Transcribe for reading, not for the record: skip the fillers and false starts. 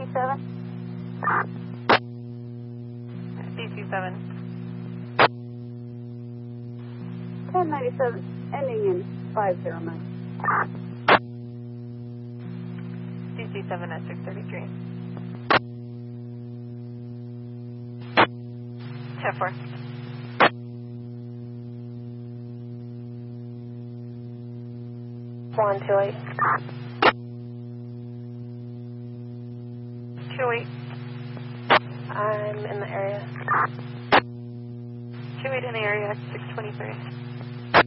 DC7. DC7. 1097, ending in 509. DC7 at 633. 10-4. One, 2-8. 2-8. I'm in the area. 2-8 in the area at 623.